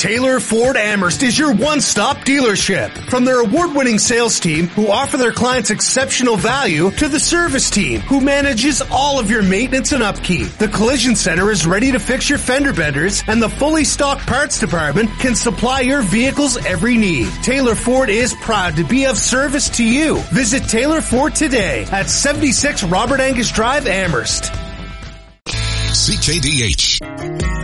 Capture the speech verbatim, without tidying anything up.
Taylor Ford Amherst is your one-stop dealership. From their award-winning sales team who offer their clients exceptional value to the service team who manages all of your maintenance and upkeep. The Collision Center is ready to fix your fender benders, and the fully stocked parts department can supply your vehicle's every need. Taylor Ford is proud to be of service to you. Visit Taylor Ford today at seventy-six Robert Angus Drive, Amherst. C K D H